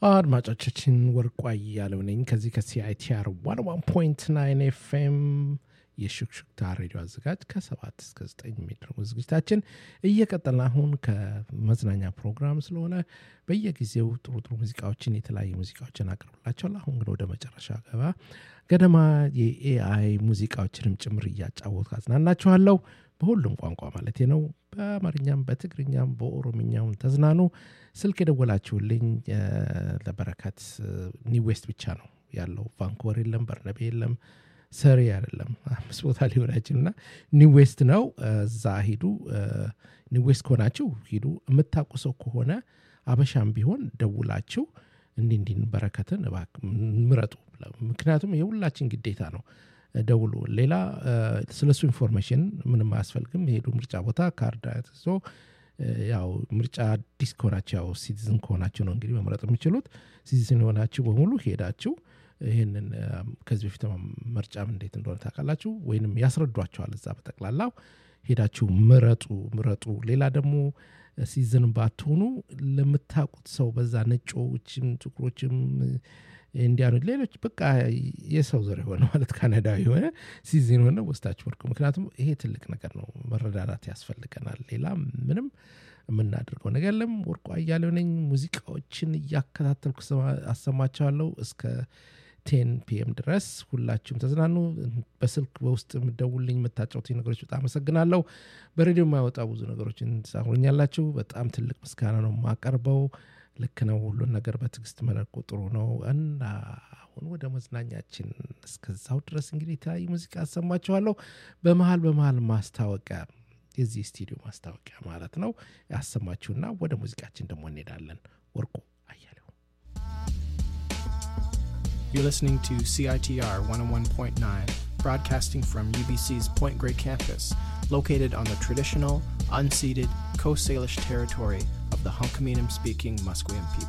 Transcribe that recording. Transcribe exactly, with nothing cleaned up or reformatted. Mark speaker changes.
Speaker 1: አድማጮቻችን ወርቁ አያሌው ነኝ ከዚህ ከሲአይቲአር መቶ አንድ ነጥብ ዘጠኝ ኤፍኤም የሹክሹክታ ሬዲዮ አዘጋጅ ከሰባት እስከ ዘጠኝ የሚደርጉ ዝግጅታችን እየቀጠልን አሁን ከመዝናኛ ፕሮግራም ስለሆነ በየጊዜው ጥሩ ጥሩ ሙዚቃዎችን የተለያዩ ሙዚቃዎችን አቀርብላችኋለሁ። አሁን ግን ወደ መጨረሻ ገባ ገደማ የኤአይ ሙዚቃዎችንም ጭምር እያጫወትኩ አዝናናችኋለሁ። በሁሉም ቋንቋ ማለት ነው። በአማርኛም በትግርኛም በኦሮምኛም ተዝናኑ። ስልክ የደወላችሁልኝ ለበረከት ኒው ዌስት ብቻ ነው ያለው። ቫንኩቨር የለም፣ በርናቤ የለም፣ ሰሪ አይደለም። አምስት ቦታ ሊሆናችሁና ኒው ዌስት ነው። እዛ ሂዱ። ኒው ዌስት ከሆናችሁ ሂዱ። የምታውቁ ሰው ከሆነ አበሻም ቢሆን ደውላችሁ እንዲህ እንዲህ በረከትን እባክህ ምረጡ። ምክንያቱም የሁላችን ግዴታ ነው። ደውሉ። ሌላ ስለሱ ኢንፎርሜሽን ምንም አያስፈልግም። ሄዱ ምርጫ ቦታ ካርድ አትዞ ያው ምርጫ አዲስ ከሆናችሁ ያው ሲቲዝን ከሆናችሁ ነው እንግዲህ መምረጥ የምትችሉት። ሲቲዝን ሆናችሁ በሙሉ ሄዳችሁ ይሄንን ከዚህ በፊት ምርጫም እንዴት እንደሆነ ታውቃላችሁ ወይንም ያስረዷችኋል። እዛ በጠቅላላው ሄዳችሁ ምረጡ ምረጡ። ሌላ ደግሞ ሲቲዝን ባትሆኑ ለምታውቁት ሰው በዛ ነጮችም ጥቁሮችም እንዲያኑ ሌሎች በቃ የሰው ዘር ሆነ ማለት ካናዳዊ ሆነ ሲቲዝን ሆነ ወስታችሁ ወርቁ። ምክንያቱም ይሄ ትልቅ ነገር ነው። መረዳዳት ያስፈልገናል። ሌላ ምንም የምናደርገው ነገር የለም። ወርቁ አያሌው ነኝ። ሙዚቃዎችን እያከታተልኩ አሰማችኋለሁ እስከ ቴን ፒኤም ድረስ። ሁላችሁም ተዝናኑ። በስልክ በውስጥ የምትደውልልኝ የምታጫውቱኝ ነገሮች በጣም አመሰግናለሁ። በሬዲዮ የማይወጣ ብዙ ነገሮችን ትሳሩኛላችሁ። በጣም ትልቅ ምስጋና ነው የማቀርበው። ልክ ነው። ሁሉን ነገር በትዕግስት መለቁ ጥሩ ነው እና አሁን ወደ መዝናኛችን እስከዛው ድረስ እንግዲህ የተለያዩ ሙዚቃ አሰማችኋለሁ። በመሃል በመሃል ማስታወቂያ የዚህ ስቱዲዮ ማስታወቂያ ማለት ነው ያሰማችሁና ወደ ሙዚቃችን ደግሞ እንሄዳለን። ወርቁ አያሌው።
Speaker 2: You're listening to C I T R one oh one point nine, broadcasting from U B C's Point Grey campus, located on the traditional, unceded Coast Salish territory of the Hunkaminam-speaking Musqueam people.